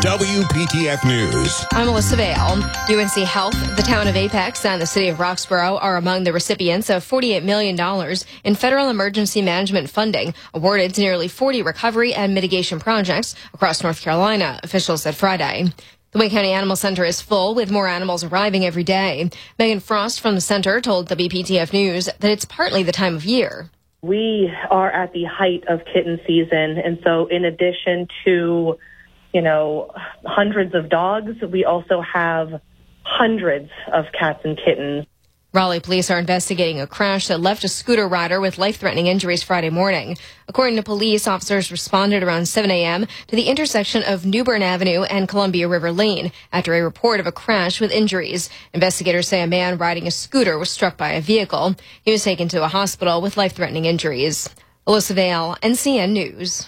WPTF News. I'm Melissa Vale. UNC Health, the town of Apex, and the city of Roxborough are among the recipients of $48 million in federal emergency management funding awarded to nearly 40 recovery and mitigation projects across North Carolina, officials said Friday. The Wayne County Animal Center is full, with more animals arriving every day. Megan Frost from the center told WPTF News that it's partly the time of year. We are at the height of kitten season, and so in addition to hundreds of dogs, we also have hundreds of cats and kittens. Raleigh police are investigating a crash that left a scooter rider with life-threatening injuries Friday morning. According to police, officers responded around 7 a.m. to the intersection of Newbern Avenue and Columbia River Lane after a report of a crash with injuries. Investigators say a man riding a scooter was struck by a vehicle. He was taken to a hospital with life-threatening injuries. Alyssa Vale, NCN News.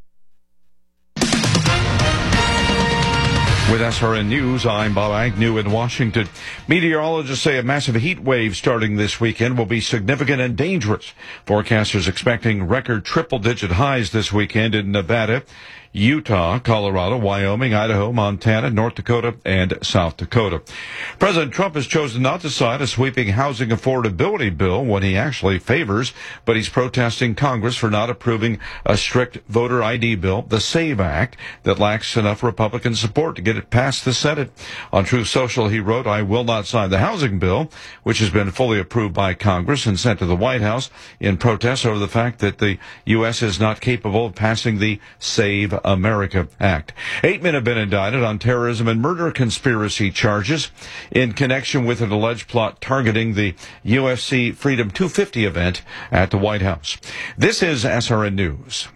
With SRN News, I'm Bob Agnew in Washington. Meteorologists say a massive heat wave starting this weekend will be significant and dangerous. Forecasters expecting record triple-digit highs this weekend in Nevada, Utah, Colorado, Wyoming, Idaho, Montana, North Dakota, and South Dakota. President Trump has chosen not to sign a sweeping housing affordability bill, one he actually favors, but he's protesting Congress for not approving a strict voter ID bill, the SAVE Act, that lacks enough Republican support to get it past the Senate. On Truth Social, he wrote, "I will not sign the housing bill, which has been fully approved by Congress and sent to the White House, in protest over the fact that the U.S. is not capable of passing the SAVE America Act." 8 men have been indicted on terrorism and murder conspiracy charges in connection with an alleged plot targeting the UFC Freedom 250 event at the White House. This is SRN News.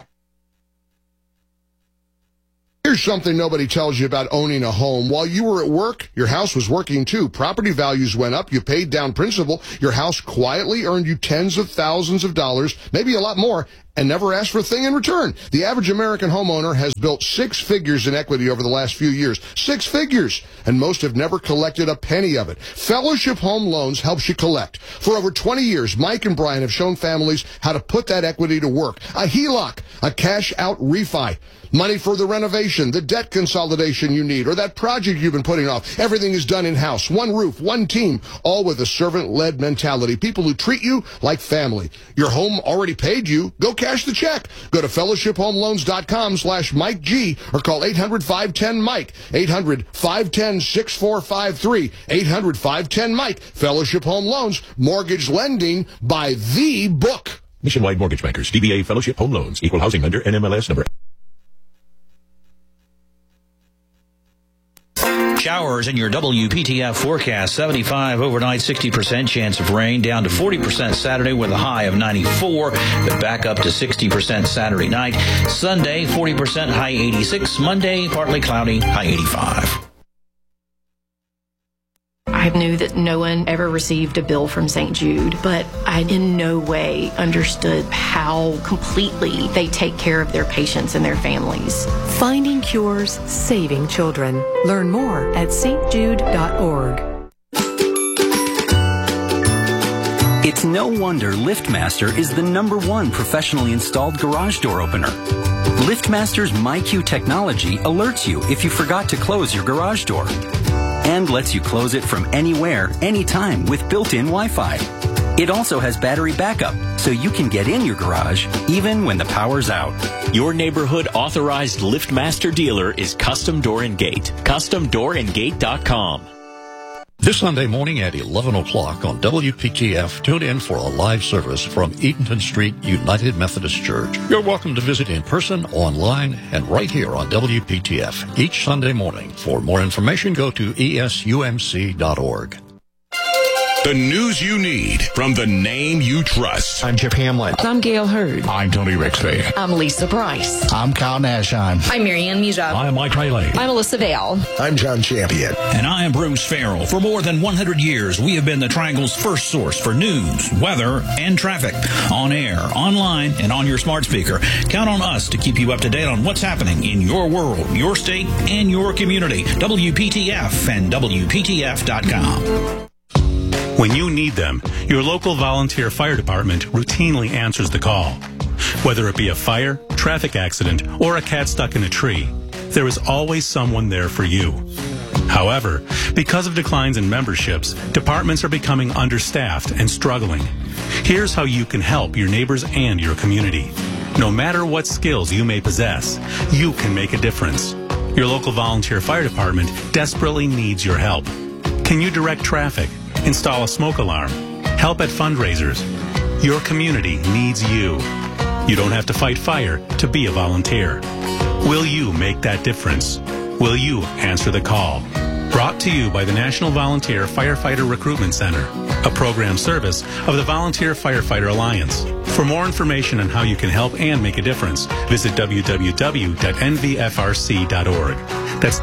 Here's something nobody tells you about owning a home. While you were at work, your house was working too. Property values went up. You paid down principal. Your house quietly earned you tens of thousands of dollars, maybe a lot more, and never asked for a thing in return. The average American homeowner has built 6 figures in equity over the last few years. 6 figures! And most have never collected a penny of it. Fellowship Home Loans helps you collect. For over 20 years, Mike and Brian have shown families how to put that equity to work. A HELOC, a cash-out refi. Money for the renovation, the debt consolidation you need, or that project you've been putting off. Everything is done in-house. One roof, one team, all with a servant-led mentality. People who treat you like family. Your home already paid you. Go cash the check. Go to fellowshiphomeloans.com/Mike G or call 800-510-MIKE. 800-510-6453. 800-510-MIKE. Fellowship Home Loans. Mortgage lending by the book. Nationwide Mortgage Bankers, DBA Fellowship Home Loans, Equal Housing Lender, NMLS number. Showers in your WPTF forecast. 75 overnight, 60% chance of rain, down to 40% Saturday with a high of 94, but back up to 60% Saturday night. Sunday, 40%, high 86. Monday, partly cloudy, high 85. I knew that no one ever received a bill from St. Jude, but I in no way understood how completely they take care of their patients and their families. Finding cures, saving children. Learn more at stjude.org. It's no wonder LiftMaster is the #1 professionally installed garage door opener. LiftMaster's MyQ technology alerts you if you forgot to close your garage door and lets you close it from anywhere, anytime with built-in Wi-Fi. It also has battery backup, so you can get in your garage even when the power's out. Your neighborhood authorized LiftMaster dealer is Custom Door and Gate. CustomDoorandGate.com. This Sunday morning at 11 o'clock on WPTF, tune in for a live service from Eatonton Street United Methodist Church. You're welcome to visit in person, online, and right here on WPTF each Sunday morning. For more information, go to esumc.org. The news you need from the name you trust. I'm Chip Hamlin. I'm Gail Hurd. I'm Tony Rixby. I'm Lisa Bryce. I'm Kyle Nashheim. I'm Marianne Musa. I'm Mike Rayleigh. I'm Alyssa Vale. I'm John Champion. And I am Bruce Farrell. For more than 100 years, we have been the Triangle's first source for news, weather, and traffic. On air, online, and on your smart speaker. Count on us to keep you up to date on what's happening in your world, your state, and your community. WPTF and WPTF.com. When you need them, your local volunteer fire department routinely answers the call. Whether it be a fire, traffic accident, or a cat stuck in a tree, there is always someone there for you. However, because of declines in memberships, departments are becoming understaffed and struggling. Here's how you can help your neighbors and your community. No matter what skills you may possess, you can make a difference. Your local volunteer fire department desperately needs your help. Can you direct traffic, install a smoke alarm, help at fundraisers? Your community needs you. You don't have to fight fire to be a volunteer. Will you make that difference? Will you answer the call? Brought to you by the National Volunteer Firefighter Recruitment Center, a program service of the Volunteer Firefighter Alliance. For more information on how you can help and make a difference, visit www.nvfrc.org. That's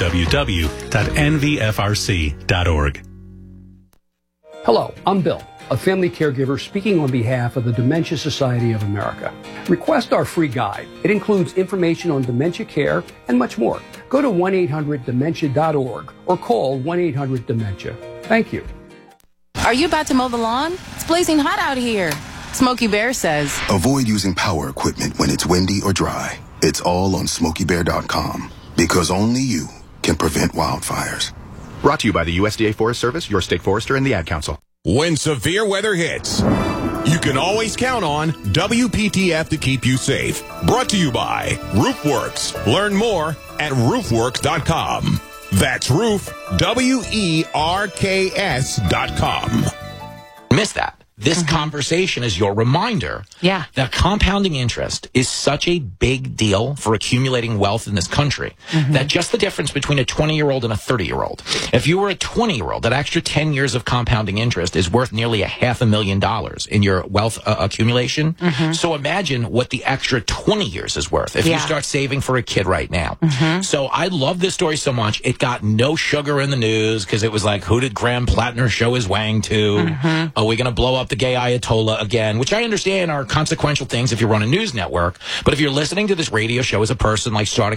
www.nvfrc.org. Hello, I'm Bill, a family caregiver speaking on behalf of the Dementia Society of America. Request our free guide. It includes information on dementia care and much more. Go to 1-800-DEMENTIA.org or call 1-800-DEMENTIA. Thank you. Are you about to mow the lawn? It's blazing hot out here. Smokey Bear says, avoid using power equipment when it's windy or dry. It's all on SmokeyBear.com because only you can prevent wildfires. Brought to you by the USDA Forest Service, your state forester, and the Ad Council. When severe weather hits, you can always count on WPTF to keep you safe. Brought to you by RoofWorks. Learn more at roofworks.com. That's roof, WERKS.com. Miss that. This conversation is your reminder that compounding interest is such a big deal for accumulating wealth in this country that just the difference between a 20-year-old and a 30-year-old, if you were a 20-year-old, that extra 10 years of compounding interest is worth nearly $500,000 in your wealth accumulation. So imagine what the extra 20 years is worth if you start saving for a kid right now. So I love this story so much. It got no sugar in the news because it was like, who did Graham Plattner show his wang to? Are we going to blow up the gay Ayatollah again, which I understand are consequential things if you run a news network. But if you're listening to this radio show as a person like starting